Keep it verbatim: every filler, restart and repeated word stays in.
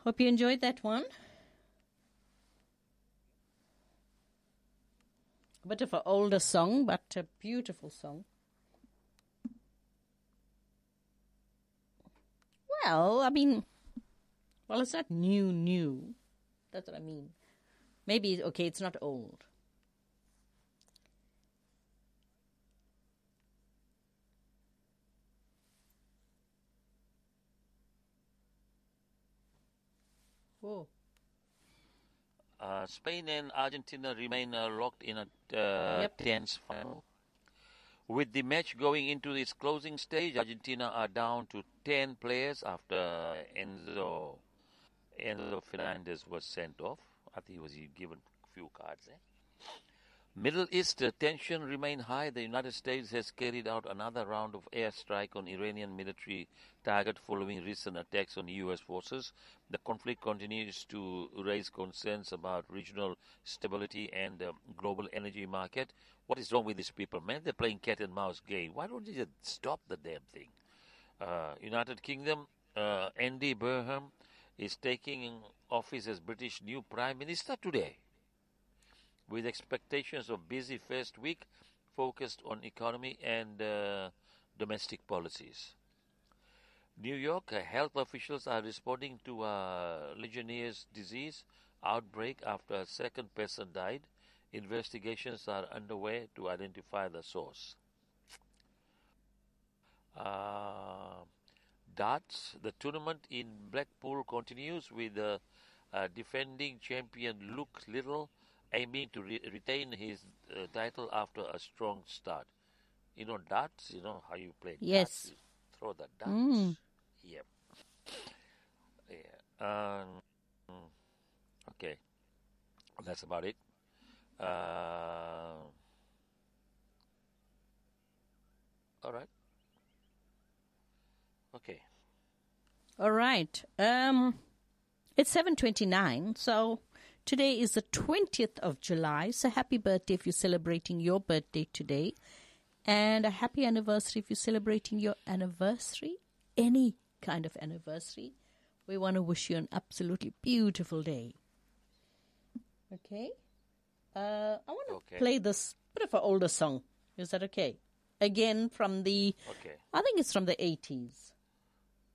Hope you enjoyed that one. A bit of an older song, but a beautiful song. Well, I mean, well, it's not new, new. That's what I mean. Maybe, okay, it's not old. Whoa. Uh, Spain and Argentina remain uh, locked in a uh, Yep. tense final. With the match going into its closing stage, Argentina are down to ten players after Enzo Enzo Fernandez was sent off. I think he was given a few cards. Eh? Middle East uh, tension remain high. The United States has carried out another round of airstrike on Iranian military target following recent attacks on U S forces. The conflict continues to raise concerns about regional stability and um, global energy market. What is wrong with these people, man? They're playing cat and mouse game. Why don't they just stop the damn thing? Uh, United Kingdom, uh, Andy Burnham is taking office as British new Prime Minister today, with expectations of busy first week focused on economy and uh, domestic policies. New York uh, health officials are responding to a Legionnaire's disease outbreak after a second person died. Investigations are underway to identify the source. Uh, darts, the tournament in Blackpool continues with the uh, defending champion Luke Little aiming to re- retain his uh, title after a strong start. You know darts, you know how you play Yes. darts. You throw the darts. Mm. Yep. Yeah. Um, okay. That's about it. Uh, all right. Okay. All right. Um, it's seven twenty-nine, so today is the twentieth of July. So happy birthday if you're celebrating your birthday today. And a happy anniversary if you're celebrating your anniversary, any kind of anniversary. We want to wish you an absolutely beautiful day. Okay? Uh, I want to Okay. play this bit of an older song. Is that okay? Again, from the, Okay. I think it's from the eighties.